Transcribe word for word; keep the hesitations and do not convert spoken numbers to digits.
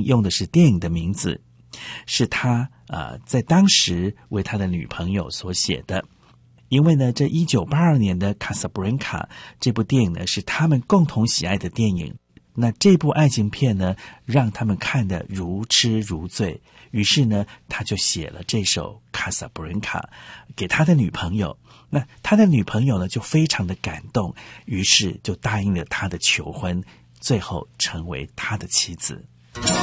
名用的是电影的名字，是他呃在当时为他的女朋友所写的。因为呢，这一九八二年的《卡萨布兰卡》这部电影呢，是他们共同喜爱的电影。那这部爱情片呢，让他们看得如痴如醉。于是呢，他就写了这首《卡萨布兰卡》给他的女朋友。那他的女朋友呢，就非常的感动，于是就答应了他的求婚，最后成为他的妻子。